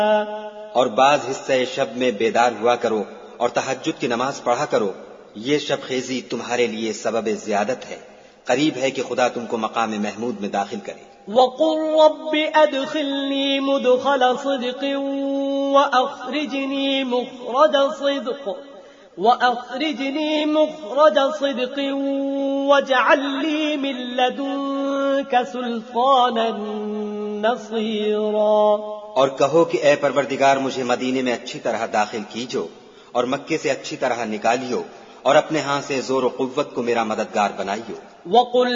और बाज हिस्से शब में बेदार हुआ करो और तहज्जुद की नमाज पढ़ा करो। ये शब खेजी तुम्हारे लिए सबब ज़ियादत है। करीब है कि खुदा तुमको मकाम महमूद में दाखिल करे। वक़ुल रब्बि अदखिलनी मुदखल सिद्क़ वअखरिजनी मुखरज सिद्क़ वजअल ली मिन लदुनक सुल्तानन नसीरा। और कहो कि ए परवरदिगार, मुझे मदीने में अच्छी तरह दाखिल कीजो और मक्के से अच्छी तरह निकालियो और अपने हाथ से जोर और कुव्वत को मेरा मददगार बनाइयो।